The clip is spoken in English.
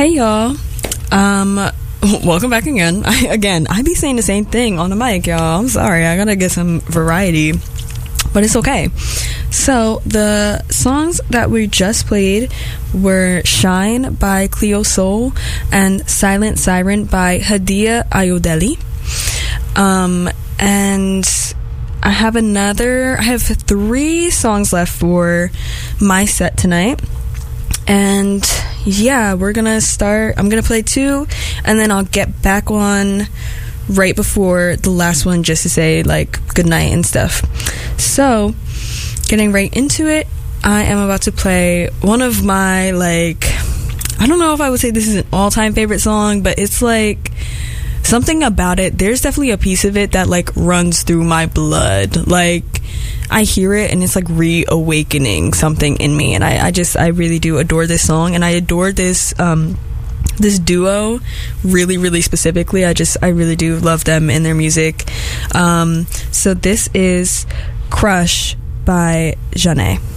Hey y'all, welcome back again. I be saying the same thing on the mic, y'all. I'm sorry, I gotta get some variety, but it's okay. So the songs that we just played were Shine by Cleo Sol and Silent Siren by Hadia Ayodele. And I have 3 songs left for my set tonight. And yeah, we're gonna start. I'm gonna play 2, and then I'll get back on right before the last one just to say like goodnight and stuff. So, getting right into it, I am about to play one of my, like, I don't know if I would say this is an all-time favorite song, but it's like something about it. There's definitely a piece of it that like runs through my blood. Like, I hear it and it's like reawakening something in me, and I really do adore this song, and I adore this this duo really, really specifically. I really do love them and their music. So this is Crush by Janae.